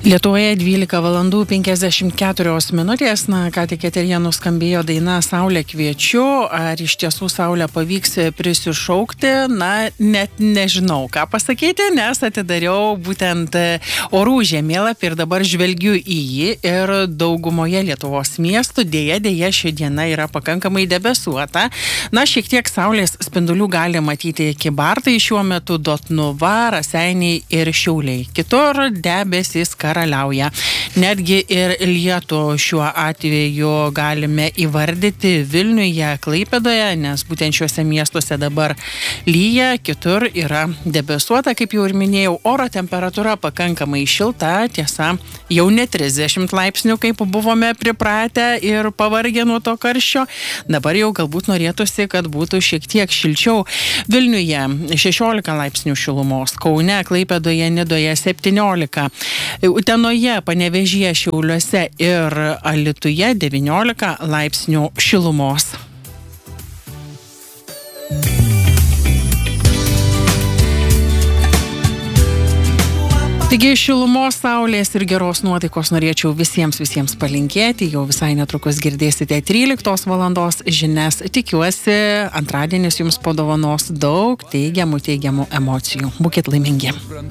Lietuvoje 12 valandų 54 minutės, ką tik eteryje nuskambėjo daina Saulė kviečiu, ar iš tiesų Saulę pavyks prisišaukti, net nežinau ką pasakyti, nes atidariau būtent orų žemėlapį ir dabar žvelgiu į jį ir daugumoje Lietuvos miestų dėja ši diena yra pakankamai debesuota. Šiek tiek saulės spindulių gali matyti Kybartai šiuo metu, Dotnuva, Raseiniai ir Šiauliai. Kitur debesys karaliauja. Netgi ir lietų šiuo atveju galime įvardyti Vilniuje, Klaipėdoje, nes būtent šiuose miestuose dabar lyja, kitur yra debesuota, kaip jau ir minėjau, oro temperatūra pakankamai šilta, tiesa, jau ne 30 laipsnių, kaip buvome pripratę ir pavargę nuo to karščio. Dabar jau galbūt norėtųsi, kad būtų šiek tiek šilčiau. Vilniuje 16 laipsnių šilumos, Kaune, Klaipėdoje, Nidoje 17, Utenoje, Panevėžyje, Šiauliuose ir Alytuje 19 laipsnių šilumos. Taigi šilumos, saulės ir geros nuotaikos norėčiau visiems palinkėti. Jau visai netrukus girdėsite 13 valandos žinias. Tikiuosi, antradienis jums padovanos daug teigiamų emocijų. Būkit laimingi.